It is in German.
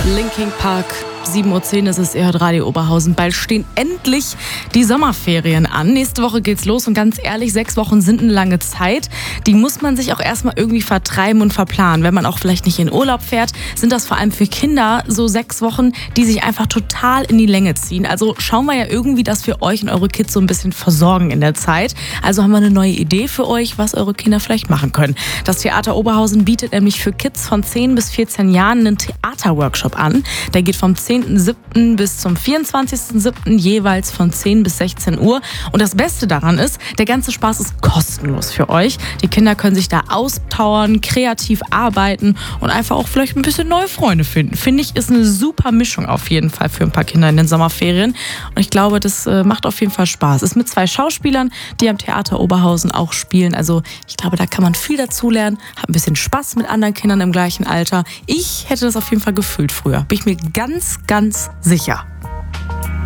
Linkin Park, 7:10 Uhr ist es, ihr hört Radio Oberhausen. Bald stehen endlich die Sommerferien an. Nächste Woche geht's los und ganz ehrlich, 6 Wochen sind eine lange Zeit. Die muss man sich auch erstmal irgendwie vertreiben und verplanen. Wenn man auch vielleicht nicht in Urlaub fährt, sind das vor allem für Kinder so 6 Wochen, die sich einfach total in die Länge ziehen. Also schauen wir ja irgendwie, dass wir euch und eure Kids so ein bisschen versorgen in der Zeit. Also haben wir eine neue Idee für euch, was eure Kinder vielleicht machen können. Das Theater Oberhausen bietet nämlich für Kids von 10 bis 14 Jahren einen Theaterworkshop an. Der geht vom 10.07. bis zum 24.07. jeweils von 10 bis 16 Uhr. Und das Beste daran ist, der ganze Spaß ist kostenlos für euch. Die Kinder können sich da auspowern, kreativ arbeiten und einfach auch vielleicht ein bisschen neue Freunde finden. Finde ich, ist eine super Mischung auf jeden Fall für ein paar Kinder in den Sommerferien. Und ich glaube, das macht auf jeden Fall Spaß. Ist mit 2 Schauspielern, die am Theater Oberhausen auch spielen. Also ich glaube, da kann man viel dazulernen, hat ein bisschen Spaß mit anderen Kindern im gleichen Alter. Ich hätte das auf jeden Fall gefühlt früher. Bin ich mir ganz sicher.